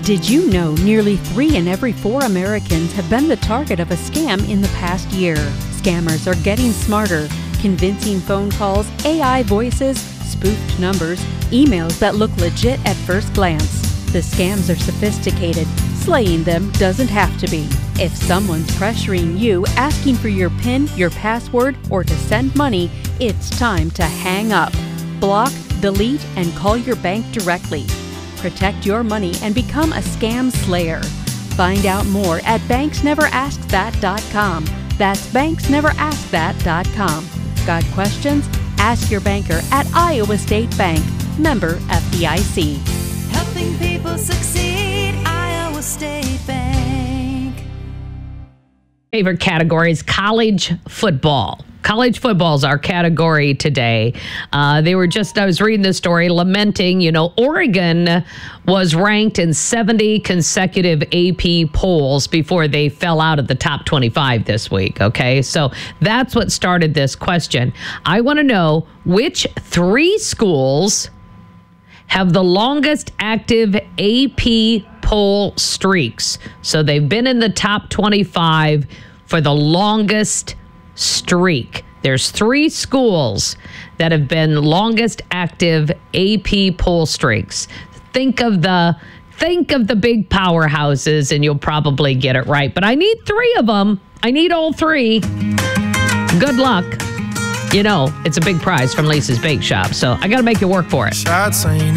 Did you know nearly 3 in every 4 Americans have been the target of a scam in the past year? Scammers are getting smarter. Convincing phone calls, AI voices, spoofed numbers, emails that look legit at first glance. The scams are sophisticated. Slaying them doesn't have to be. If someone's pressuring you, asking for your PIN, your password, or to send money, it's time to hang up. Block, delete, and call your bank directly. Protect your money and become a scam slayer. Find out more at banksneveraskthat.com. That's banksneveraskthat.com. Got questions? Ask your banker at Iowa State Bank. Member FDIC. Helping people succeed, Iowa State Bank. Favorite category is college football. College football is our category today. I was reading the story lamenting, Oregon was ranked in 70 consecutive AP polls before they fell out of the top 25 this week. Okay, so that's what started this question. I want to know which 3 schools have the longest active AP poll streaks. So they've been in the top 25 for the longest streak. There's 3 schools that have been longest active AP poll streaks. Think of the big powerhouses and you'll probably get it right. But I need 3 of them. I need all 3. Good luck. It's a big prize from Lisa's Bake Shop, so I got to make you work for it.